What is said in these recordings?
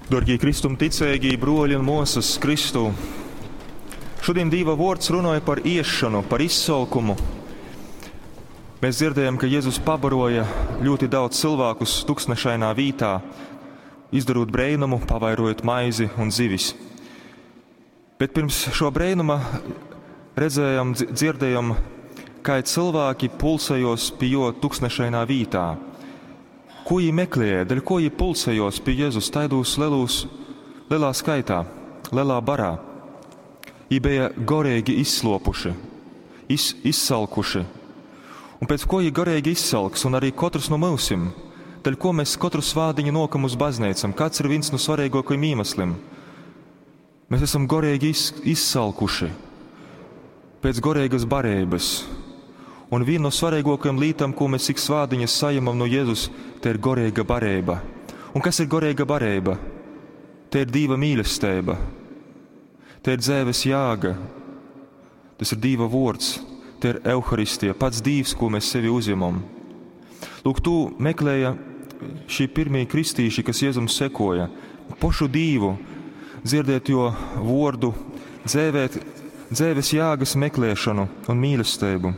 Dārgie Kristum ticēgie broļi un mūsas Kristu, šodien Dieva vārds runāja par iešanu, par izsalkumu. Mēs dzirdējām, ka Jēzus pabaroja ļoti daudz cilvēkus tuksnešainā vītā, izdarot brēnumu, pavairojot maizi un zivis. Bet pirms šo brēnuma redzējām, dzirdējām, kā cilvēki pulsējos pie jo tuksnešainā vītā. Ko viņi meklēja, dēļ ko viņi pulsējos pie Jēzus taidos lielā skaitā, lielā barā. Viņi bija gorēgi izslopuši, izsalkuši. Un pēc ko viņi gorēgi izsalks, un arī katrs no mūsim, dēļ ko mēs katru svādiņu nokam uz baznīcam, kāds ir viens no svarīgākajiem iemesliem. Mēs esam gorēgi izsalkuši pēc gorēgas barības. Un viena no svarīgākajām lietām, ko mēs ik svādiņas sajamam no Jēzus, te ir gorēga barība. Un kas ir gorēga barība? Te ir Dieva mīlestība. Te ir dzēves jāga. Tas ir Dieva vārds. Te ir Euharistija, pats Dievs, ko mēs sevi uzņemam. Lūk, tu meklēja šī pirmie kristīši, kas Jēzum sekoja, pošu Dievu, dzirdēt jo vārdu, dzēves jāgas meklēšanu un mīlestību.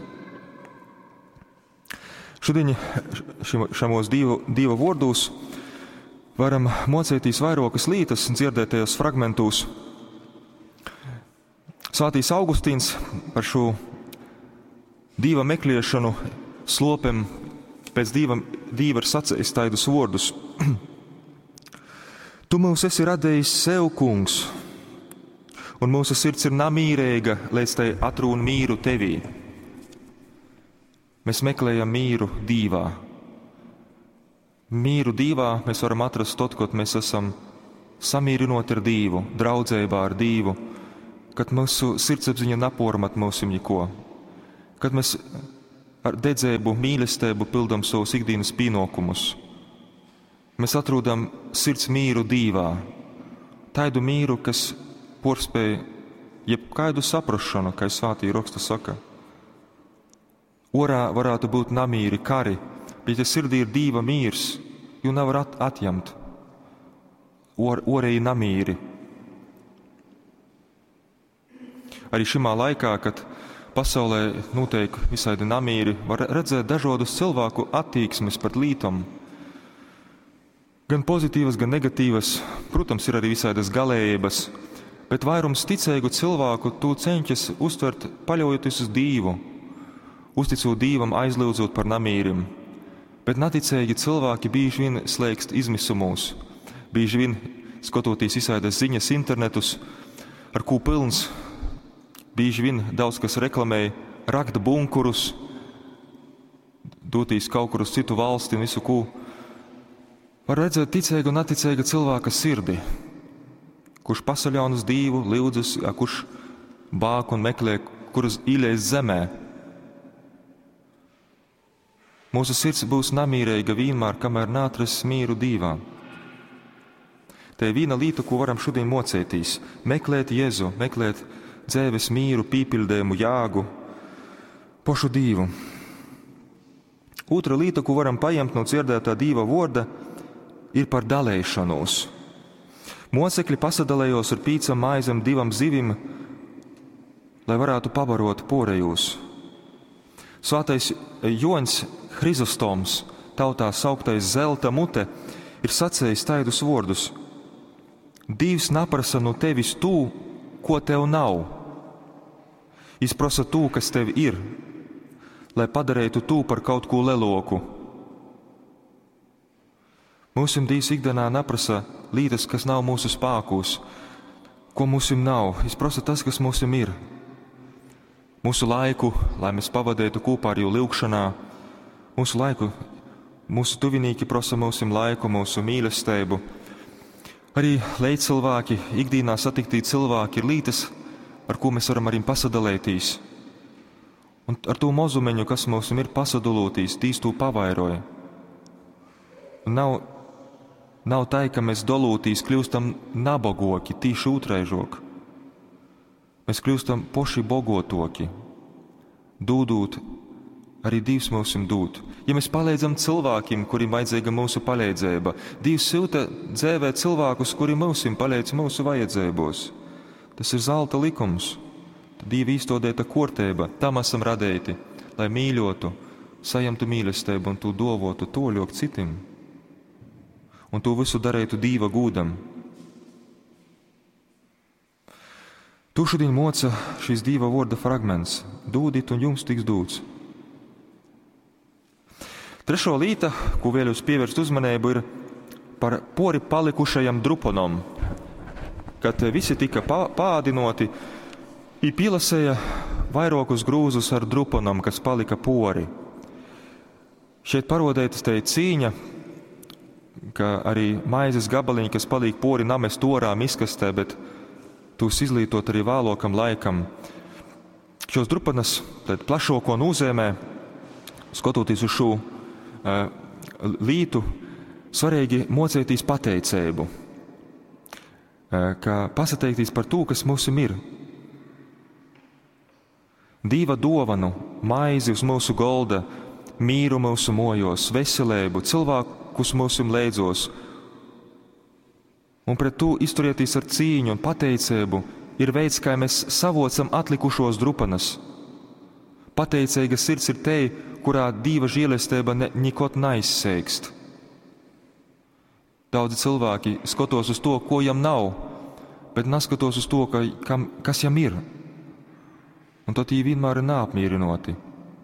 Šodien šamos Dieva vārdos varam mocētīs vairākas lietas, dzirdētajos fragmentos. Svētīs Augustīns par šo Dieva meklēšanu slopem pēc Dieva ir sacējis taidus vārdus. Tu mūs esi radējis sev, kungs, un mūsu sirds ir namīrēga, līdz tai atrūn mīru tevī. Mēs meklējam mīru Dievā. Mīru Dievā mēs varam atrast tad, kad mēs esam samīrinoti ar Dievu, draudzībā ar Dievu, kad mūsu sirdsapziņa napormat mūsim niko, kad mēs ar dedzēbu, mīlestību pildam savus ikdienas pienākumus. Mēs atrodam sirds mīru Dievā, taidu mīru, kas porspēj jebkaidu saprašanu, kā svētī raksta saka. Orā varētu būt namīri, kari, bet ja sirdī ir Dieva mīrs, jo nevar atjamt. Orēji namīri. Arī šimā laikā, kad pasaulē notiek visādi namīri, var redzēt dažādus cilvēku attieksmes pret lītam. Gan pozitīvas, gan negatīvas. Protams, ir arī visādas galējības, bet vairums ticīgu cilvēku to cenšas uztvert paļaujoties uz Dievu, uzticot Dievam, aizlūdzot par namīrim. Bet neticīgi cilvēki bieži vien slēgst izmisumos, bieži vien skatoties visādas ziņas internetus, ar ko pilns. Bieži vien daudz kas reklamēja rakta bunkurus, doties kaut kur uz citu valsti un visu ko. Var redzēt ticīgu un neticīgu cilvēka sirdi, kurš pasaļaun uz Dievu, lūdzas, kurš bāk un meklē, kurus īlēs zemē. Mūsu sirds būs namīrīga vienmēr, kamēr neatras mīru Dievā. Te ir viena lieta, ko varam šodien mocētīs. Meklēt Jēzu, meklēt dzēves mīru, pīpildējumu, jāgu, pošu Dievu. Otra lieta, ko varam paņemt no dzirdētā Dieva vārda, ir par dalēšanos. Mocekļi pasadalējos ar 5 maizēm, 2 zivīm, lai varētu pabarot porējos. Svētais Joņs Hrizostoms, tautā sauktais zelta mute, ir sacējis taidus vārdus. Dievs neprasa no tevis tū, ko tev nav. Viņš prasa tū, kas tev ir, lai padarītu tū par kaut ko leloku. Mūsim Dievs ikdienā neprasa lietas, kas nav mūsu spēkos, ko mūsim nav. Viņš prasa tas, kas mūsim ir. Mūsu laiku, lai mēs pavadētu kopā ar jū lūgšanā, mūsu laiku, mūsu tuvinīki prasa mūsim laiku, mūsu mīlestību. Arī līdzcilvēki, ikdienā satiktī cilvēki ir lietas, ar ko mēs varam arī pasadalētīs. Un ar to mozumeņu, kas mūsim ir pasadalotīs, Dievs to pavairoja. Nav tā, ka mēs dolūtīs kļūstam nabagoki, tīši otraižok. Mēs kļūstam poši bogotoki, dūdūt arī Dievs mums dod. Ja mēs palīdzam cilvēkiem, kuriem vajadzīga mūsu palīdzība, Dievs sūta dzīvē cilvēkus, kuri mums palīdz mūsu vajadzībos. Tas ir zelta likums. Tad Dieva īstodēta kārtība, tam esam radēti, lai mīļotu, sajamtu mīlestību un to dovotu toļok citiem. Un to visu darītu Dieva gūdam. Tu šodien moca šīs Dieva vārda fragments. Dūdit un jums tiks dūts. Trešo līta, ko vēlos pievērst uzmanību, ir par pori palikušajam druponam. Kad visi tika pādinoti, pielasēja vairākus grūzus ar druponam, kas palika pori. Šeit parodētas te cīņa, ka arī maizes gabaliņi, kas palika pori, namest orā miskastē, bet tūs izlītot arī vēlokam laikam. Šos drupanas plašāko nozīmē, skatoties uz šo lītu, svarīgi mocēties pateicību, ka pasateikties par to, kas mums ir. Dieva dovanu, maizi uz mūsu golda, mīru mūsu mojos, veselību, cilvēkus mūsu leidzos. Un pret to izturieties ar cīņu un pateicību ir veids, kā mēs savocam atlikušos drupanas. Pateicīga sirds ir te, kurā Dieva žēlastība nekot neizsēgst. Daudzi cilvēki skatos uz to, ko jam nav, bet neskatos uz to, kas jam ir. Un tad viņi vienmēr ir neapmīrinoti.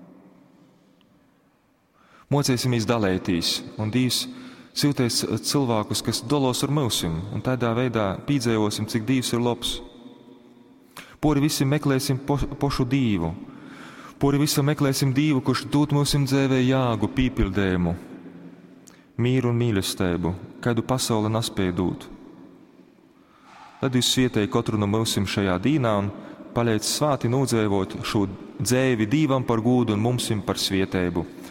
Mocēsimies dalētīs, un Dievs silties cilvēkus, kas dalos ar mūsim, un tādā veidā pīdzējosim, cik Dievs ir labs. Pori visi meklēsim pošu Dievu. Pori visam meklēsim Dievu, kurš dod mūsim dzīvē jāgu pīpildējumu, mīru un mīlestību, kādu pasaule nespēja dot. Lai Dievs svētī katru no mūsim šajā dīnā un palīdz svāti nodzīvot šo dzīvi Dievam par godu un mūsim par svētību.